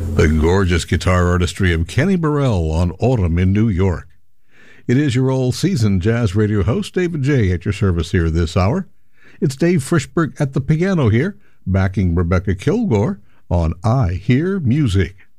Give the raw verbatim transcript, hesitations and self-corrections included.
The gorgeous guitar artistry of Kenny Burrell on Autumn in New York. It is your old seasoned jazz radio host, David J., at your service here this hour. It's Dave Frischberg at the piano here, backing Rebecca Kilgore on I Hear Music.